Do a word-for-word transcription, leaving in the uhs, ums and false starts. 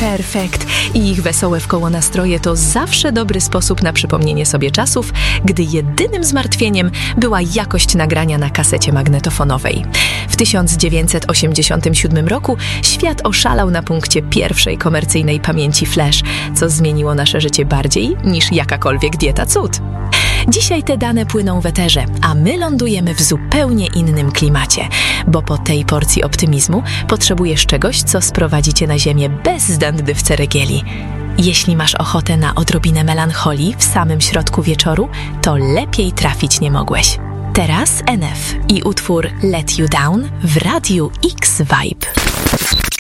Perfekt. I ich wesołe wkoło nastroje to zawsze dobry sposób na przypomnienie sobie czasów, gdy jedynym zmartwieniem była jakość nagrania na kasecie magnetofonowej. W tysiąc dziewięćset osiemdziesiątym siódmym roku świat oszalał na punkcie pierwszej komercyjnej pamięci flash, co zmieniło nasze życie bardziej niż jakakolwiek dieta cud. Dzisiaj te dane płyną w eterze, a my lądujemy w zupełnie innym klimacie, bo po tej porcji optymizmu potrzebujesz czegoś, co sprowadzi cię na ziemię bez zęby w ceregieli. Jeśli masz ochotę na odrobinę melancholii w samym środku wieczoru, to lepiej trafić nie mogłeś. Teraz N F i utwór Let You Down w Radiu X Vibe.